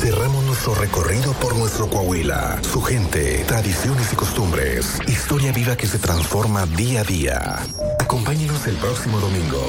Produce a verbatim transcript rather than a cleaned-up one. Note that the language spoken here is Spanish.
cerramos nuestro recorrido por nuestro Coahuila, su gente, tradiciones y costumbres. Historia viva que se transforma día a día. Acompáñenos el próximo domingo